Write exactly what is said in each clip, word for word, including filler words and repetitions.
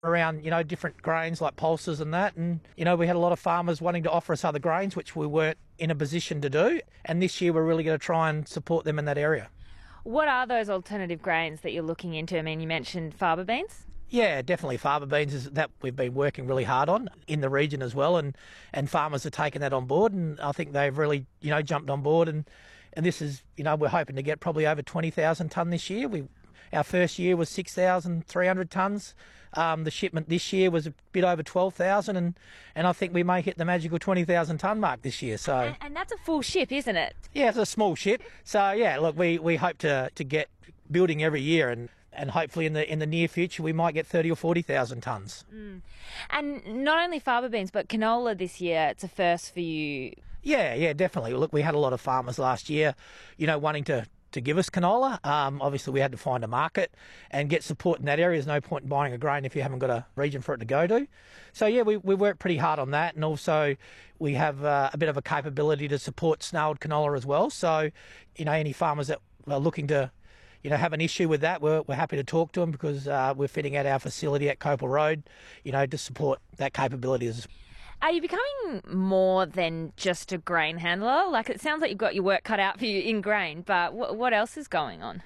around, you know, different grains like pulses and that. And, you know, we had a lot of farmers wanting to offer us other grains, which we weren't in a position to do. And this year we're really going to try and support them in that area. What are those alternative grains that you're looking into? I mean, you mentioned faba beans. Yeah, definitely. Faba beans is that we've been working really hard on in the region as well, and, and farmers are taking that on board, and I think they've really, you know, jumped on board. And, and this is, you know, we're hoping to get probably over twenty thousand tonne this year. We Our first year was six thousand three hundred tonnes. Um, the shipment this year was a bit over twelve thousand, and, and I think we may hit the magical twenty thousand tonne mark this year. So, and, and that's a full ship, isn't it? Yeah, it's a small ship. So, yeah, look, we, we hope to, to get building every year, and, and hopefully in the in the near future we might get thirty or forty thousand tonnes. Mm. And not only faba beans, but canola this year, it's a first for you. Yeah, yeah, definitely. Look, we had a lot of farmers last year, you know, wanting to to give us canola. Um, obviously, we had to find a market and get support in that area. There's no point in buying a grain if you haven't got a region for it to go to. So, yeah, we, we worked pretty hard on that. And also, we have uh, a bit of a capability to support snailed canola as well. So, you know, any farmers that are looking to, you know, have an issue with that, we're, we're happy to talk to them, because uh, we're fitting out our facility at Copel Road, you know, to support that capability as well. Are you becoming more than just a grain handler? Like, it sounds like you've got your work cut out for you in grain, but w- what else is going on?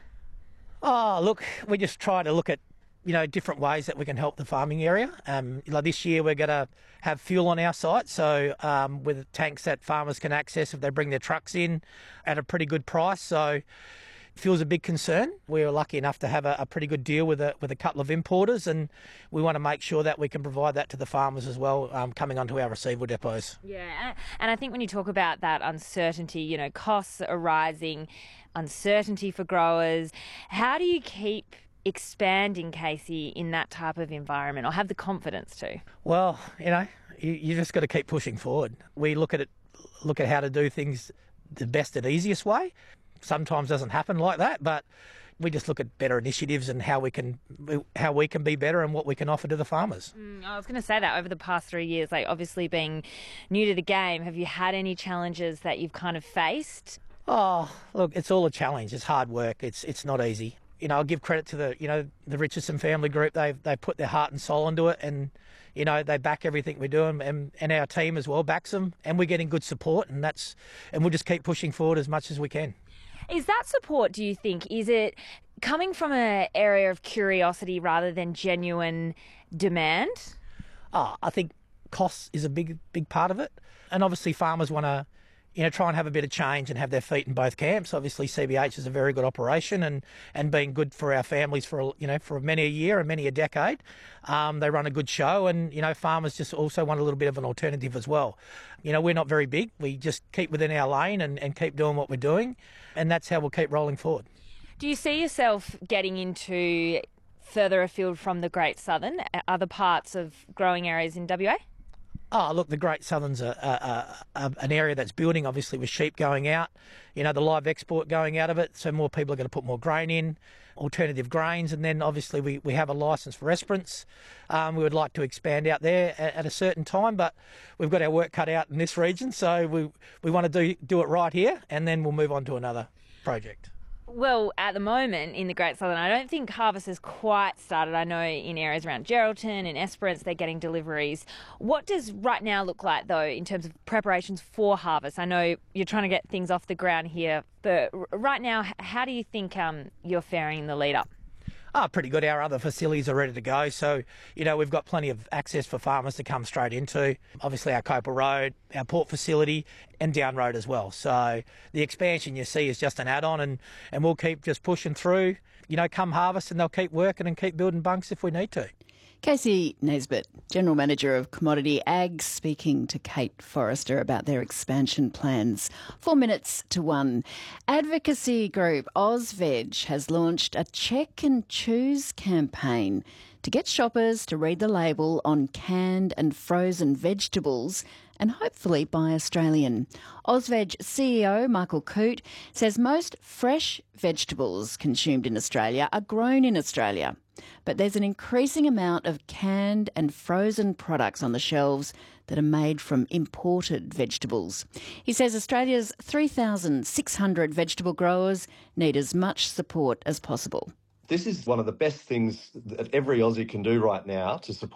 Oh, look, we just try to look at, you know, different ways that we can help the farming area. Um, like this year we're going to have fuel on our site, so um, with tanks that farmers can access if they bring their trucks in at a pretty good price. So fuel's a big concern. We were lucky enough to have a, a pretty good deal with a with a couple of importers, and we want to make sure that we can provide that to the farmers as well, um, coming onto our receival depots. Yeah, and I think when you talk about that uncertainty, you know, costs are rising, uncertainty for growers, how do you keep expanding, Casey, in that type of environment, or have the confidence to? Well, you know, you, you just got to keep pushing forward. We look at it, look at how to do things the best and easiest way. Sometimes doesn't happen like that, but we just look at better initiatives and how we can how we can be better and what we can offer to the farmers. Mm, I was going to say that over the past three years, like obviously being new to the game, have you had any challenges that you've kind of faced? Oh, look, it's all a challenge. It's hard work. It's it's not easy. You know, I'll give credit to the you know the Richardson family group. They've they put their heart and soul into it, and you know they back everything we do, and, and and our team as well backs them, and we're getting good support, and that's and we'll just keep pushing forward as much as we can. Is that support, do you think, is it coming from an area of curiosity rather than genuine demand? Oh, I think cost is a big, big part of it. And obviously farmers want to, you know, try and have a bit of change and have their feet in both camps. Obviously C B H is a very good operation and, and being good for our families for, you know, for many a year and many a decade. Um, they run a good show, and, you know, farmers just also want a little bit of an alternative as well. You know, we're not very big. We just keep within our lane and, and keep doing what we're doing, and that's how we'll keep rolling forward. Do you see yourself getting into further afield from the Great Southern, other parts of growing areas in W A? Oh, look, the Great Southern's a, a, a, an area that's building, obviously, with sheep going out, you know, the live export going out of it, so more people are going to put more grain in, alternative grains, and then obviously we, we have a licence for Esperance. Um, we would like to expand out there at, at a certain time, but we've got our work cut out in this region, so we, we want to do, do it right here, and then we'll move on to another project. Well, at the moment in the Great Southern, I don't think harvest has quite started. I know in areas around Geraldton and Esperance, they're getting deliveries. What does right now look like, though, in terms of preparations for harvest? I know you're trying to get things off the ground here, but right now, how do you think um, you're faring in the lead up? Oh, pretty good. Our other facilities are ready to go. So, you know, we've got plenty of access for farmers to come straight into. Obviously, our Copel Road, our port facility, and Down Road as well. So the expansion you see is just an add-on, and, and we'll keep just pushing through, you know, come harvest, and they'll keep working and keep building bunks if we need to. Casey Naisbitt, General Manager of Commodity Ag, speaking to Kate Forrester about their expansion plans. Four minutes to one. Advocacy group AusVeg has launched a check and choose campaign to get shoppers to read the label on canned and frozen vegetables and hopefully buy Australian. AusVeg C E O Michael Coote says most fresh vegetables consumed in Australia are grown in Australia, but there's an increasing amount of canned and frozen products on the shelves that are made from imported vegetables. He says Australia's three thousand six hundred vegetable growers need as much support as possible. This is one of the best things that every Aussie can do right now to support